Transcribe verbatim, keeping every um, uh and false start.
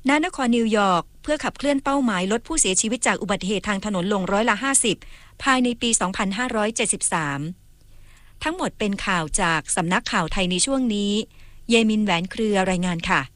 ณนครนิวยอร์กเพื่อขับเคลื่อนเป้าหมายลดผู้เสียชีวิตจากอุบัติเหตุทางถนนลงร้อยละห้าสิบภายในปีสองพันห้าร้อยเจ็ดสิบสามทั้งหมดเป็นข่าวจากสำนักข่าวไทยในช่วงนี้เยมินแหวนเครือรายงานค่ะ